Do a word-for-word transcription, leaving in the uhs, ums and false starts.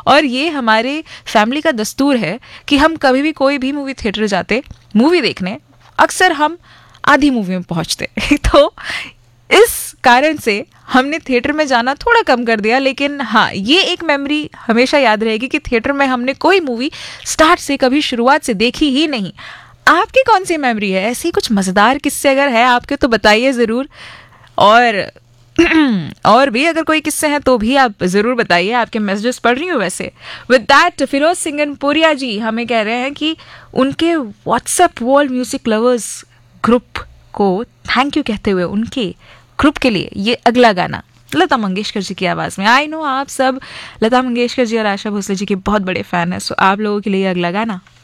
और ये हमारे फैमिली का दस्तूर है कि हम कभी भी कोई भी मूवी थिएटर जाते मूवी देखने, अक्सर हम आधी मूवी में पहुंचते तो इस कारण से हमने थिएटर में जाना थोड़ा कम कर दिया। लेकिन हाँ, ये एक मेमोरी हमेशा याद रहेगी कि थिएटर में हमने कोई मूवी स्टार्ट से कभी शुरुआत से देखी ही नहीं। आपकी कौन सी मेमोरी है? ऐसी कुछ मज़ेदार किस्से अगर है आपके तो बताइए ज़रूर। और और भी अगर कोई किस्से हैं तो भी आप ज़रूर बताइए, आपके मैसेजेस पढ़ रही हूँ वैसे। विद दैट फिरोज सिंगनपुरिया जी हमें कह रहे हैं कि उनके WhatsApp world music lovers group को थैंक यू कहते हुए उनके ग्रुप के लिए ये अगला गाना लता मंगेशकर जी की आवाज़ में। आई नो आप सब लता मंगेशकर जी और आशा भोसले जी के बहुत बड़े फ़ैन हैं, सो आप लोगों के लिए अगला गाना